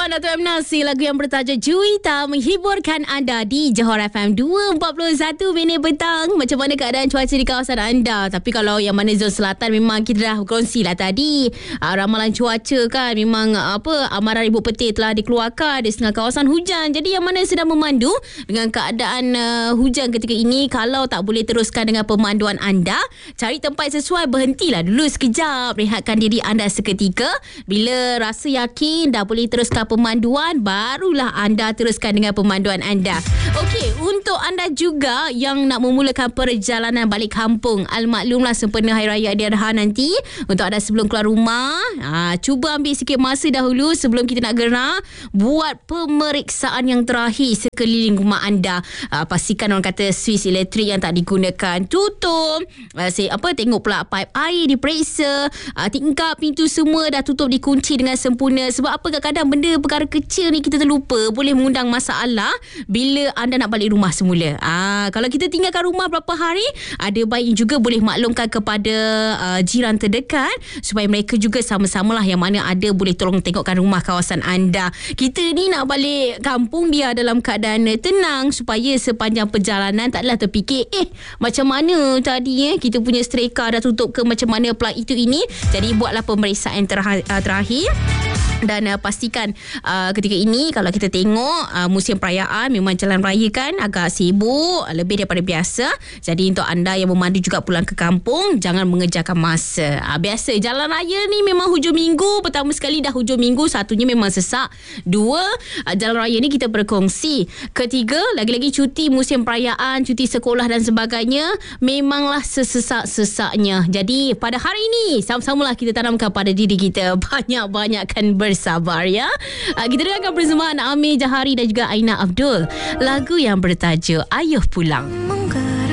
Abang Dato' M. Nasir, lagu yang bertajuk Juwita menghiburkan anda di Johor FM 2.41 minit petang. Macam mana keadaan cuaca di kawasan anda? Tapi kalau yang mana zon selatan memang kita dah kongsi lah tadi. Ramalan cuaca kan memang amaran ibu petir telah dikeluarkan di setengah kawasan hujan. Jadi yang mana sedang memandu dengan keadaan hujan ketika ini, kalau tak boleh teruskan dengan pemanduan anda, cari tempat sesuai, berhentilah dulu sekejap, rehatkan diri anda seketika. Bila rasa yakin dah boleh teruskan pemanduan, barulah anda teruskan dengan pemanduan anda. Okey, untuk anda juga yang nak memulakan perjalanan balik kampung, al-maklumlah sempena Hari Raya Aidiladha nanti, untuk anda sebelum keluar rumah, cuba ambil sikit masa dahulu sebelum kita nak gerak, buat pemeriksaan yang terakhir sekeliling rumah anda. Pastikan orang kata suis elektrik yang tak digunakan tutup, tengok pula pipe air diperiksa, tingkap pintu semua dah tutup, dikunci dengan sempurna. Sebab apa, kadang-kadang benda perkara kecil ni kita terlupa, boleh mengundang masalah bila anda nak balik rumah semula. Kalau kita tinggalkan rumah berapa hari, ada baiknya juga boleh maklumkan kepada jiran terdekat supaya mereka juga sama-samalah yang mana ada boleh tolong tengokkan rumah kawasan anda. Kita ni nak balik kampung biar dalam keadaan tenang supaya sepanjang perjalanan taklah terfikir macam mana tadi kita punya streka dah tutup ke macam mana plug itu ini. Jadi buatlah pemeriksaan terakhir. Dan pastikan ketika ini kalau kita tengok musim perayaan, memang jalan raya kan agak sibuk lebih daripada biasa. Jadi untuk anda yang memandu juga pulang ke kampung, jangan mengejarkan masa. Biasa jalan raya ni memang hujung minggu. Pertama sekali dah hujung minggu, satunya memang sesak. Dua, jalan raya ni kita berkongsi. Ketiga, lagi-lagi cuti musim perayaan, cuti sekolah dan sebagainya, memanglah sesesak-sesaknya. Jadi pada hari ini sama-samalah kita tanamkan pada diri kita, banyak-banyakkan bersabar ya. Kita dengarkan persembahan Amir Jahari dan juga Aina Abdul, lagu yang bertajuk Ayuh Pulang.